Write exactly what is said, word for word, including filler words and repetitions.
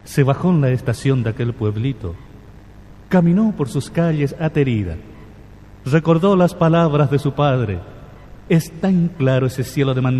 Se bajó en la estación de aquel pueblito, caminó por sus calles aterida, recordó las palabras de su padre. Es tan claro ese cielo de mantequilla